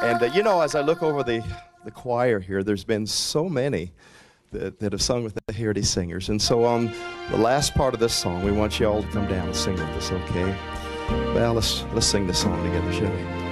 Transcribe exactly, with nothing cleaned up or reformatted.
And uh, you know, as I look over the, the choir here, there's been so many that, that have sung with the Heritage Singers. And so on the last part of this song, we want you all to come down and sing with us, okay? Well, let's, let's sing this song together, shall we?